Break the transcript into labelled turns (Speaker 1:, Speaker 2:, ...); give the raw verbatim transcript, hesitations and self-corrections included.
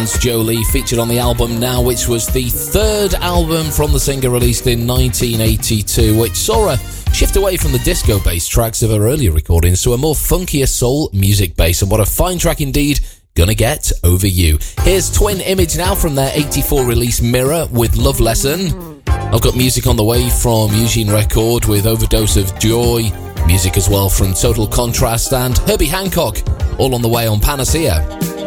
Speaker 1: Jolie, featured on the album Now, which was the third album from the singer released in nineteen eighty-two, which saw her shift away from the disco-based tracks of her earlier recordings to a more funkier soul music base. And what a fine track indeed, Gonna Get Over You. Here's Twin Image now from their eighty-four release Mirror with Love Lesson. I've got music on the way from Eugene Record with Overdose of Joy, music as well from Total Contrast and Herbie Hancock, all on the way on Panacea.